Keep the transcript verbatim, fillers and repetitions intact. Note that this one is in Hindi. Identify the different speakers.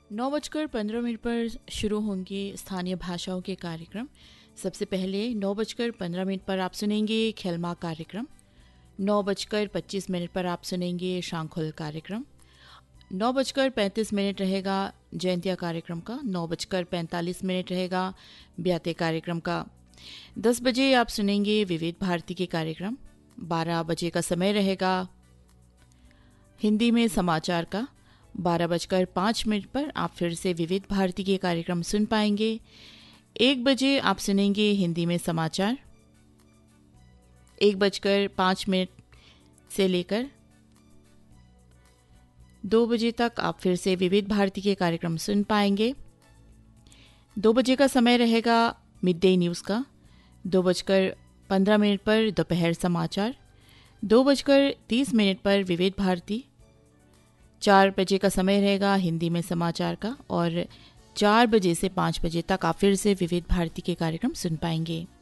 Speaker 1: नौ बजकर पंद्रह मिनट पर शुरू होंगे स्थानीय भाषाओं के कार्यक्रम। सबसे पहले नौ बजकर पंद्रह मिनट पर आप सुनेंगे खेलमा कार्यक्रम। नौ बजकर पच्चीस मिनट पर आप सुनेंगे शांखुल कार्यक्रम। नौ बजकर पैंतीस मिनट रहेगा जयंतिया कार्यक्रम का। नौ बजकर पैंतालीस मिनट रहेगा ब्याते कार्यक्रम का। दस बजे आप सुनेंगे विविध भारती के कार्यक्रम। बारह बजे का समय रहेगा हिंदी में समाचार का। बारह बजकर पाँच मिनट पर आप फिर से विविध भारती के कार्यक्रम सुन पाएंगे। एक बजे आप सुनेंगे हिंदी में समाचार। एक बजकर पाँच मिनट से लेकर दो बजे तक आप फिर से विविध भारती के कार्यक्रम सुन पाएंगे। दो बजे का समय रहेगा मिड डे न्यूज़ का। दो बजकर पंद्रह मिनट पर दोपहर समाचार। दो बजकर तीस मिनट पर विविध भारती। चार बजे का समय रहेगा हिंदी में समाचार का और चार बजे से पाँच बजे तक आप फिर से विविध भारती के कार्यक्रम सुन पाएंगे।